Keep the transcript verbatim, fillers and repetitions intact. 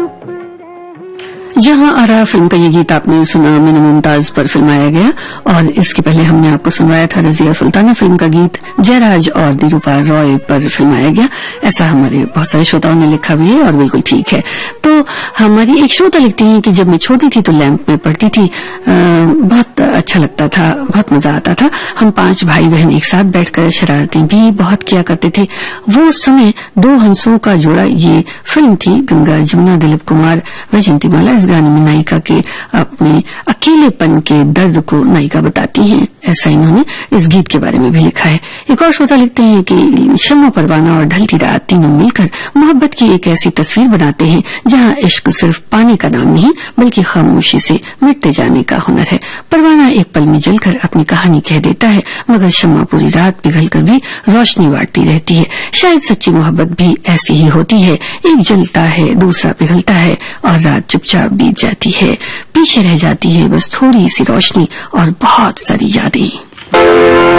जहां आरा फिल्म का ये गीत आपने सुना मैंने मुमताज पर फिल्माया गया, और इसके पहले हमने आपको सुनवाया था रजिया सुल्ताना फिल्म का गीत जयराज और निरूपा रॉय पर फिल्माया गया। ऐसा हमारे बहुत सारे श्रोताओं ने लिखा भी है और बिल्कुल ठीक है। तो हमारी एक श्रोता लिखती हैं कि जब मैं छोटी थी तो लैंप में पढ़ती थी, आ, बहुत अच्छा लगता था, बहुत मजा आता था। हम पांच भाई बहन एक साथ बैठकर शरारतें भी बहुत किया करते थे। वो समय दो हंसों का जोड़ा ये फिल्म थी। गंगा जमुना, दिलीप कुमार, वैजयंती माला इस गाने में नायिका के अपने अकेलेपन के दर्द को नायिका बताती हैं। ऐसा इन्होंने इस गीत के बारे में भी लिखा है। एक और श्रोता लिखते हैं कि शम्मा, परवाना और ढलती रात तीनों मिलकर मोहब्बत की एक ऐसी तस्वीर बनाते हैं जहां इश्क सिर्फ पाने का नाम नहीं बल्कि खामोशी से मिटते जाने का हुनर है। परवाना एक पल में जलकर अपनी कहानी कह देता है, मगर शम्मा पूरी रात पिघलकर भी रोशनी बांटती रहती है। शायद सच्ची मोहब्बत भी ऐसी ही होती है, एक जलता है दूसरा पिघलता है और रात चुपचाप बीत जाती है। पीछे रह जाती है बस थोड़ी सी रोशनी और बहुत सारी यादें।